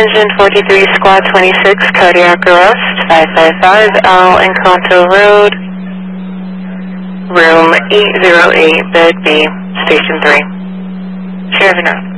Engine 43, Squad 26, cardiac arrest, 555 Al Encanto Road, room 808, bed B, station 3. Sheriff enough.